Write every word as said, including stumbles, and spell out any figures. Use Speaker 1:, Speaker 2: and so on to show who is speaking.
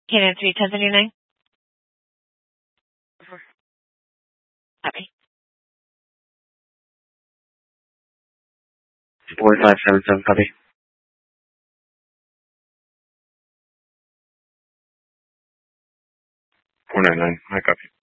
Speaker 1: Cannon three ten thirty-nine. Copy.
Speaker 2: four five seven seven, copy. four nine nine, I copy.